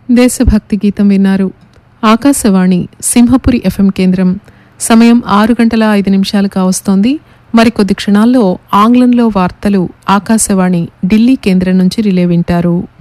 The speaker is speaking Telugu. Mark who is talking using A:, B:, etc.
A: దేశభక్తి గీతం విన్నారు. ఆకాశవాణి సింహపురి ఎఫ్ఎం కేంద్రం. సమయం 6:05 కావస్తోంది. మరికొద్ది క్షణాల్లో ఆంగ్లంలో వార్తలు ఆకాశవాణి ఢిల్లీ కేంద్రం నుంచి రిలే వింటారు.